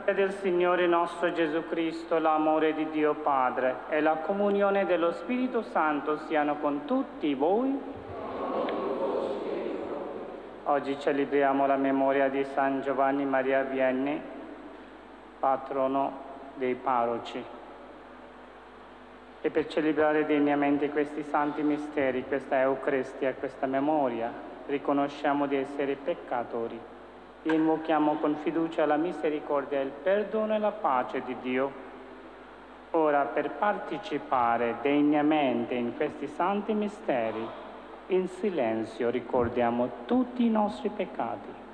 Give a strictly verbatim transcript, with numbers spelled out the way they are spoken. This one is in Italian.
del Signore nostro Gesù Cristo, l'amore di Dio Padre e la comunione dello Spirito Santo siano con tutti voi. Oggi celebriamo la memoria di San Giovanni Maria Vianney, patrono dei parroci. E per celebrare degnamente questi santi misteri, questa Eucaristia, questa memoria, riconosciamo di essere peccatori. E invochiamo con fiducia la misericordia, il perdono e la pace di Dio. Ora, per partecipare degnamente in questi santi misteri, in silenzio ricordiamo tutti i nostri peccati.